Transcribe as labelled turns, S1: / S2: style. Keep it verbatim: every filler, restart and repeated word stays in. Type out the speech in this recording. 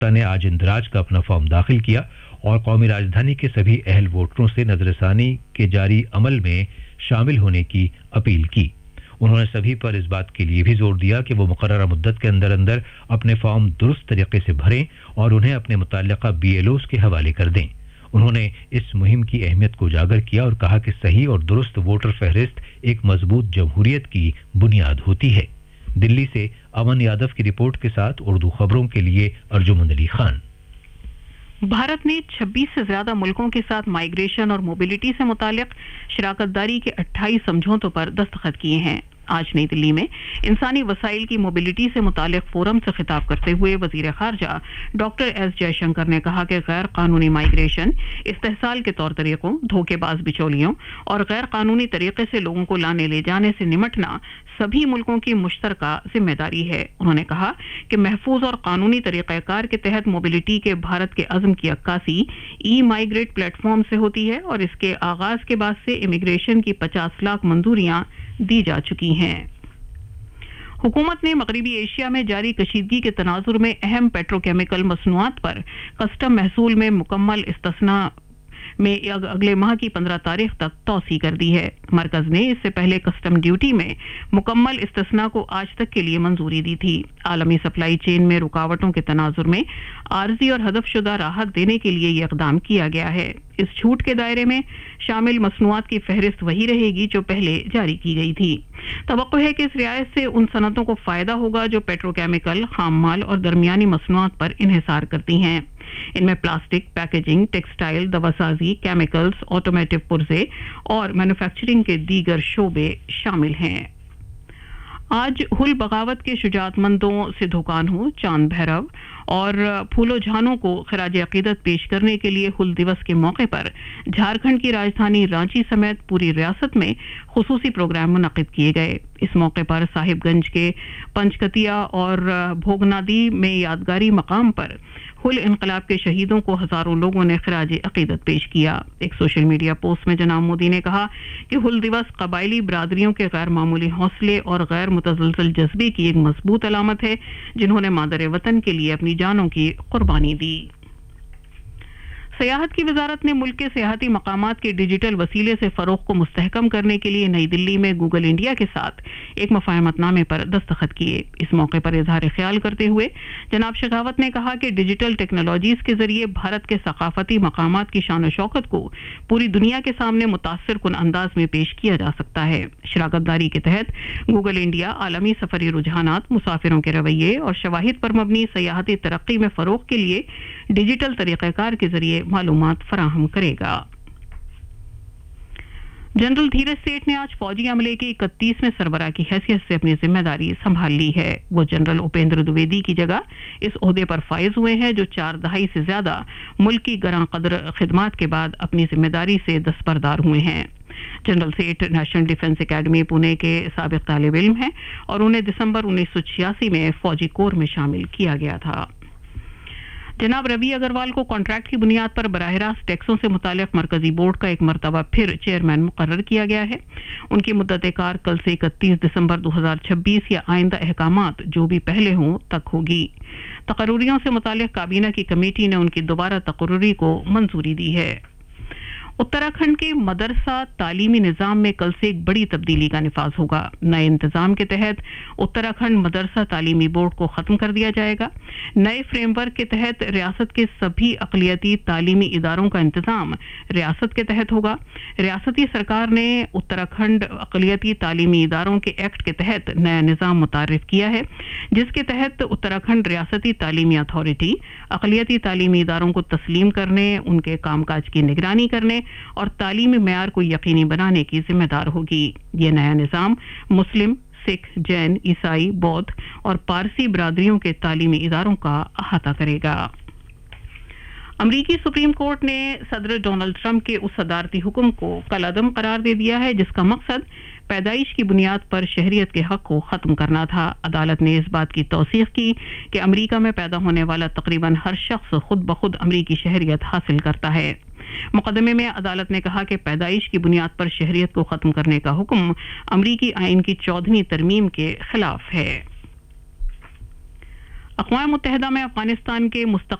S1: نے آج اندراج کا اپنا فارم داخل کیا اور قومی راجدھانی کے سبھی اہل ووٹروں سے نظر ثانی کے جاری عمل میں شامل ہونے کی اپیل کی. انہوں نے سبھی پر اس بات کے لیے بھی زور دیا کہ وہ مقررہ مدت کے اندر اندر اپنے فارم درست طریقے سے بھریں اور انہیں اپنے متعلقہ بی ایل اوز کے حوالے کر دیں. انہوں نے اس مہم کی اہمیت کو اجاگر کیا اور کہا کہ صحیح اور درست ووٹر فہرست ایک مضبوط جمہوریت کی بنیاد ہوتی ہے. دلی سے امن یادو کی رپورٹ کے ساتھ اردو خبروں کے لیے ارجمند علی خان.
S2: بھارت نے چھبیس سے زیادہ ملکوں کے ساتھ مائیگریشن اور موبلٹی سے متعلق شراکت داری کے اٹھائیس سمجھوتوں پر دستخط کیے ہیں. آج نئی دلی میں انسانی وسائل کی موبلٹی سے متعلق فورم سے خطاب کرتے ہوئے وزیر خارجہ ڈاکٹر ایس جے شنکر نے کہا کہ غیر قانونی مائیگریشن استحصال کے طور طریقوں، دھوکے باز بچولیوں اور غیر قانونی طریقے سے لوگوں کو لانے لے جانے سے نمٹنا سبھی ملکوں کی مشترکہ ذمہ داری ہے. انہوں نے کہا کہ محفوظ اور قانونی طریقہ کار کے تحت موبلٹی کے بھارت کے عزم کی عکاسی ای مائیگریٹ پلیٹ فارم سے ہوتی ہے اور اس کے آغاز کے بعد سے امیگریشن کی پچاس لاکھ منظوریاں دی جا چکی ہیں. حکومت نے مغربی ایشیا میں جاری کشیدگی کے تناظر میں اہم پیٹروکیمیکل مصنوعات پر کسٹم محصول میں مکمل استثناء میں اگلے ماہ کی پندرہ تاریخ تک توسیع کر دی ہے. مرکز نے اس سے پہلے کسٹم ڈیوٹی میں مکمل استثناء کو آج تک کے لیے منظوری دی تھی. عالمی سپلائی چین میں رکاوٹوں کے تناظر میں عارضی اور ہدف شدہ راحت دینے کے لیے یہ اقدام کیا گیا ہے. اس چھوٹ کے دائرے میں شامل مصنوعات کی فہرست وہی رہے گی جو پہلے جاری کی گئی تھی. توقع ہے کہ اس رعایت سے ان صنعتوں کو فائدہ ہوگا جو پیٹروکیمیکل، خام مال اور درمیانی مصنوعات پر انحصار کرتی ہیں. ان میں پلاسٹک، پیکیجنگ، ٹیکسٹائل، دواسازی، کیمیکلز، آٹومیٹو پرزے اور مینوفیکچرنگ کے دیگر شعبے شامل ہیں. آج ہل بغاوت کے شجاعت مندوں سدھو کانہو، چاند بھیرو اور پھولو جھانو کو خراج عقیدت پیش کرنے کے لیے ہل دیوس کے موقع پر جھارکھنڈ کی راجدھانی رانچی سمیت پوری ریاست میں خصوصی پروگرام منعقد کیے گئے. اس موقع پر صاحب گنج کے پنچکتیا اور بھوگنادی میں یادگاری مقام پر ہل انقلاب کے شہیدوں کو ہزاروں لوگوں نے خراج عقیدت پیش کیا. ایک سوشل میڈیا پوسٹ میں جناب مودی نے کہا کہ ہل دیوس قبائلی برادریوں کے غیر معمولی حوصلے اور غیر متزلزل جذبے کی ایک مضبوط علامت ہے جنہوں نے مادر وطن کے لیے اپنی جانوں کی قربانی دی. سیاحت کی وزارت نے ملک کے سیاحتی مقامات کے ڈیجیٹل وسیلے سے فروغ کو مستحکم کرنے کے لیے نئی دلی میں گوگل انڈیا کے ساتھ ایک مفاہمت نامے پر دستخط کیے. اس موقع پر اظہار خیال کرتے ہوئے جناب شیخاوت نے کہا کہ ڈیجیٹل ٹیکنالوجیز کے ذریعے بھارت کے ثقافتی مقامات کی شان و شوکت کو پوری دنیا کے سامنے متاثر کن انداز میں پیش کیا جا سکتا ہے. شراکت داری کے تحت گوگل انڈیا عالمی سفری رجحانات، مسافروں کے رویے اور شواہد پر مبنی سیاحتی ترقی میں فروغ کے لیے ڈیجیٹل طریقہ کار کے ذریعے معلومات فراہم کرے گا. جنرل دھیرج سیٹھ نے آج فوجی عملے کے اکتیسویں سربراہ کی حیثیت سے اپنی ذمہ داری سنبھال لی ہے. وہ جنرل اپیندر دویدی کی جگہ اس عہدے پر فائز ہوئے ہیں جو چار دہائی سے زیادہ ملک کی گراں قدر خدمات کے بعد اپنی ذمہ داری سے دستبردار ہوئے ہیں. جنرل سیٹھ نیشنل ڈیفنس اکیڈمی پونے کے سابق طالب علم ہیں اور انہیں دسمبر انیس سو چھیاسی میں فوجی کور میں شامل کیا گیا تھا. جناب روی اگروال کو کانٹریکٹ کی بنیاد پر براہ راست ٹیکسوں سے متعلق مرکزی بورڈ کا ایک مرتبہ پھر چیئرمین مقرر کیا گیا ہے. ان کی مدت کار کل سے اکتیس دسمبر دو ہزار چھبیس یا آئندہ احکامات جو بھی پہلے ہوں تک ہوگی. تقرریوں سے متعلق کابینہ کی کمیٹی نے ان کی دوبارہ تقرری کو منظوری دی ہے. اتراکھنڈ کے مدرسہ تعلیمی نظام میں کل سے ایک بڑی تبدیلی کا نفاذ ہوگا. نئے انتظام کے تحت اتراکھنڈ مدرسہ تعلیمی بورڈ کو ختم کر دیا جائے گا. نئے فریم ورک کے تحت ریاست کے سبھی اقلیتی تعلیمی اداروں کا انتظام ریاست کے تحت ہوگا. ریاستی سرکار نے اتراکھنڈ اقلیتی تعلیمی اداروں کے ایکٹ کے تحت نیا نظام متعارف کیا ہے جس کے تحت اتراکھنڈ ریاستی تعلیمی اتھارٹی اقلیتی تعلیمی اداروں کو تسلیم کرنے، ان کے کام کاج کی نگرانی کرنے اور تعلیمی معیار کو یقینی بنانے کی ذمہ دار ہوگی. یہ نیا نظام مسلم، سکھ، جین، عیسائی، بودھ اور پارسی برادریوں کے تعلیمی اداروں کا احاطہ کرے گا. امریکی سپریم کورٹ نے صدر ڈونلڈ ٹرمپ کے اس صدارتی حکم کو کالعدم قرار دے دیا ہے جس کا مقصد پیدائش کی بنیاد پر شہریت کے حق کو ختم کرنا تھا. عدالت نے اس بات کی توثیق کی کہ امریکہ میں پیدا ہونے والا تقریباً ہر شخص خود بخود امریکی شہریت حاصل کرتا ہے. مقدمے میں عدالت نے کہا کہ پیدائش کی بنیاد پر شہریت کو ختم کرنے کا حکم امریکی آئین کی چودہویں ترمیم کے خلاف ہے. اقوام متحدہ میں افغانستان کے